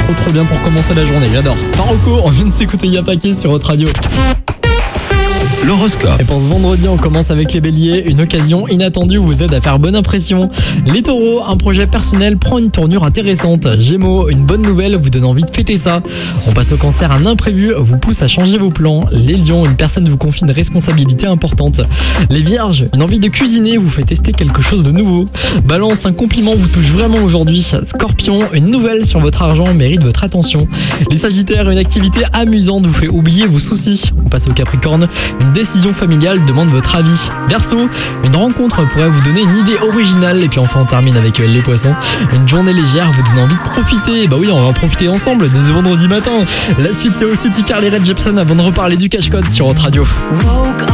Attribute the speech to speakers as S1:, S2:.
S1: trop bien pour commencer la journée, j'adore. Par recours, on vient de s'écouter Yapake sur Haute Radio.
S2: L'horoscope.
S1: Et pour ce vendredi, on commence avec les béliers. Une occasion inattendue vous aide à faire bonne impression. Les taureaux, un projet personnel prend une tournure intéressante. Gémeaux, une bonne nouvelle vous donne envie de fêter ça. On passe au cancer, un imprévu vous pousse à changer vos plans. Les lions, une personne vous confie une responsabilité importante. Les vierges, une envie de cuisiner vous fait tester quelque chose de nouveau. Balance, un compliment vous touche vraiment aujourd'hui. Scorpion, une nouvelle sur votre argent mérite votre attention. Les sagittaires, une activité amusante vous fait oublier vos soucis. On passe au capricorne, une décision familiale demande votre avis. Verseau, une rencontre pourrait vous donner une idée originale. Et puis enfin on termine avec les poissons. Une journée légère vous donne envie de profiter. Bah oui, on va en profiter ensemble de ce vendredi matin. La suite c'est aussi Carly Rae Jepsen avant de reparler du cache-code sur Haute Radio.